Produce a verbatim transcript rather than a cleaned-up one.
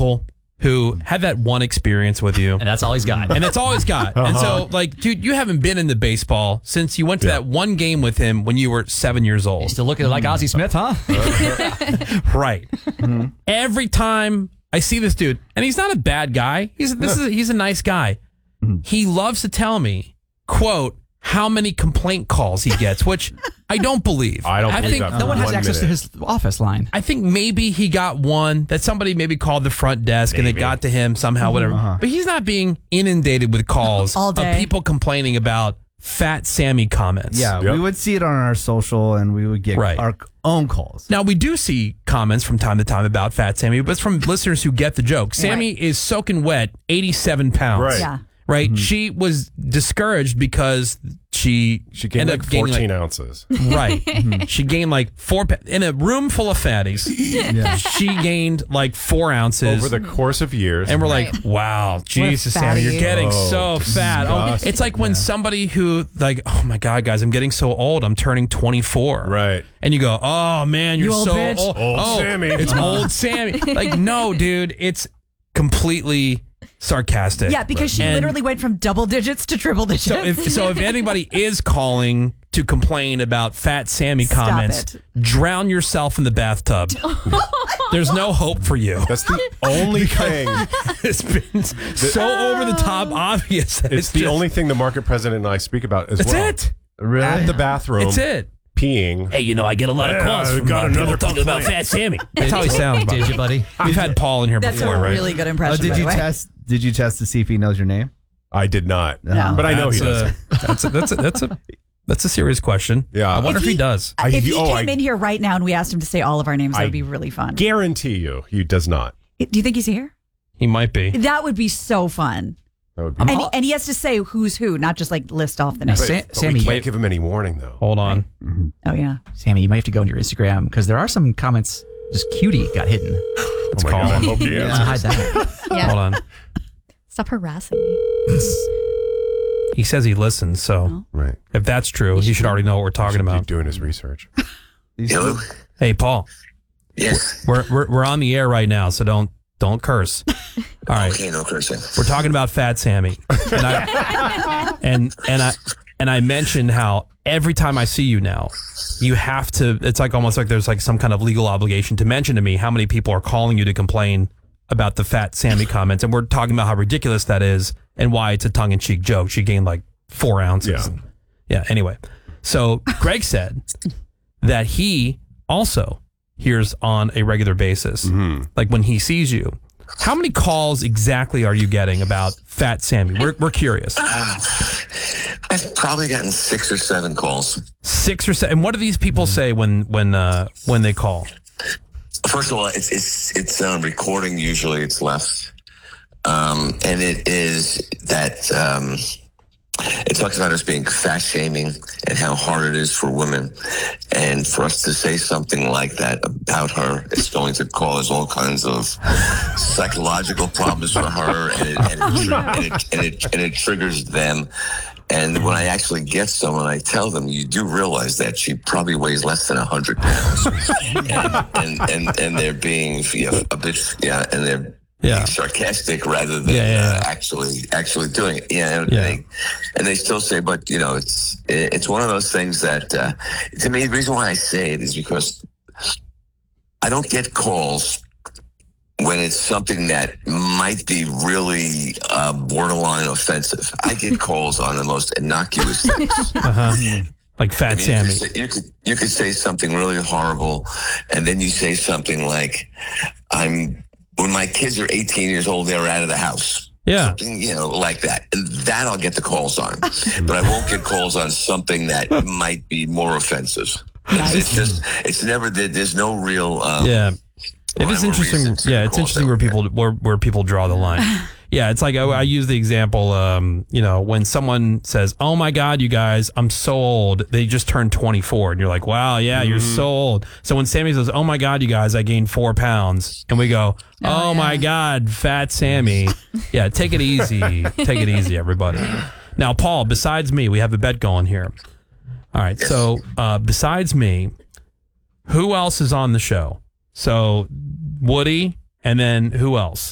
uncle who had that one experience with you. And that's all he's got. And that's all he's got. Uh-huh. And so, like, dude, you haven't been into baseball since you went to yeah. that one game with him when you were seven years old. You still looking like Ozzie Smith, huh? Right. Mm-hmm. Every time I see this dude, and he's not a bad guy. He's this is he's a nice guy. Mm-hmm. He loves to tell me, quote, how many complaint calls he gets, which I don't believe. I don't I believe think that no one has one access minute. to his office line. I think maybe he got one that somebody maybe called the front desk maybe. and it got to him somehow, whatever. Uh-huh. But he's not being inundated with calls All day. of people complaining about Fat Sammy comments. Yeah, yep. we would see it on our social and we would get right. our own calls. Now, we do see comments from time to time about Fat Sammy, but it's from listeners who get the joke. Sammy right. is soaking wet, eighty-seven pounds. Right. Yeah. Right? Mm-hmm. She was discouraged because she she gained ended like up gaining fourteen like, ounces. Right. Mm-hmm. She gained like four pa- in a room full of fatties. Yeah. She gained like four ounces over the course of years. And we're right. like, wow, Jesus, Sammy, you're getting oh, so fat. Oh, it's like when yeah. somebody who like, oh my God, guys, I'm getting so old. I'm turning twenty-four. Right. And you go, oh man, you're you old so bitch. old. Old oh, Sammy. It's old Sammy. Like, no, dude, it's completely sarcastic. Yeah, because she and literally went from double digits to triple digits. So if so, if anybody is calling to complain about Fat Sammy Stop comments, it. drown yourself in the bathtub. There's no hope for you. That's the only thing. It's been so over the top obvious. That It's, it's the just, only thing the market president and I speak about as That's well. it. Really? At the bathroom. It's it. Peeing. Hey, you know, I get a lot of calls Yeah, from got uh, another people talking about Fat Sammy. That's how he sounds. Did you, buddy? We've had Paul in here That's before, a right? really good Oh, impression. did by you the way. test? Did you test to see if he knows your name? I did not. No. But I know he That's does. a, that's a that's a that's a that's a serious question. Yeah. I wonder If if he, he- does. I- If he oh, came I- in here right now and we asked him to say all of our names, that I would be really fun. Guarantee you, he does not. Do you think he's here? He might be. That would be so fun. That would be. And he, and he has to say who's who, not just like list off the names. But- Sa- but Sammy, we can't wait. give him any warning though. Hold on. Oh yeah. Sammy, you might have to go on your Instagram because there are some comments. Just cutie got hidden. Let's Oh my call God, I him. hope he Yeah. answers. Hide that. Yeah. Hold on. Stop harassing me. He says he listens, so Right. if that's true, he should already know what we're talking Keep about. doing his research. Hello? Hey, Paul, Yes. we're we're we're on the air right now, so don't don't curse. All right, Okay, no cursing. we're talking about Fat Sammy, and I and and I and I mentioned how every time I see you now, you have to. It's like almost like there's like some kind of legal obligation to mention to me how many people are calling you to complain about the Fat Sammy comments, and we're talking about how ridiculous that is and why it's a tongue-in-cheek joke. She gained like four ounces. Yeah. Yeah. Anyway, so Greg said that he also hears on a regular basis, Mm-hmm. like when he sees you. How many calls exactly are you getting about Fat Sammy? We're we're curious. I've probably gotten six or seven calls. Six or seven. And what do these people say when when uh, when they call? First of all, it's it's it's um, recording. Usually, it's left, um, and it is that um, it talks about us being fat shaming and how hard it is for women, and for us to say something like that about her, it's going to cause all kinds of psychological problems for her, and it, and it, and it, and it, and it triggers them. And when I actually get someone, I tell them, you do realize that she probably weighs less than one hundred pounds. and, and, and, and they're being you know, a bit, yeah, and they're Yeah. being sarcastic rather than Yeah, yeah, yeah. Uh, actually actually doing it. Yeah, and, Yeah. They, and they still say, but, you know, it's it's one of those things that, uh, to me, the reason why I say it is because I don't get calls when it's something that might be really uh, borderline offensive. I get calls on the most innocuous things. Uh-huh. Like Fat I mean, Sammy. You could, say, you could you could say something really horrible, and then you say something like, "I'm when my kids are eighteen years old, they're out of the house." Yeah. Something, you know, like that. And that I'll get the calls on, but I won't get calls on something that might be more offensive. It's, it's just it's never there's no real. Um, Yeah. It is rhyme or interesting. reason to Yeah, it's call interesting where something. people where where people draw the line. Yeah, it's like I, I use the example. Um, you know, when someone says, "Oh my God, you guys, I'm so old," they just turned twenty-four, and you're like, "Wow, yeah, you're so old." So when Sammy says, "Oh my God, you guys, I gained four pounds," and we go, "Oh, Oh, my yeah. God, Fat Sammy," yeah, take it easy, take it easy, everybody. Now, Paul, besides me, we have a bet going here. All right, so uh, besides me, who else is on the show? So Woody, and then who else?